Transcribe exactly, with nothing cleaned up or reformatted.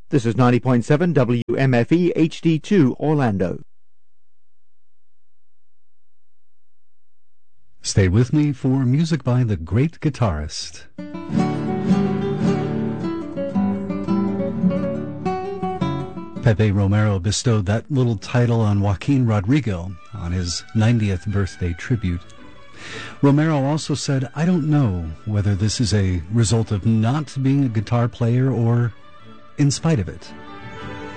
This is ninety point seven W M F E H D two Orlando. Stay with me for music by the great guitarist. Pepe Romero bestowed that little title on Joaquin Rodrigo on his ninetieth birthday tribute. Romero also said, "I don't know whether this is a result of not being a guitar player or in spite of it."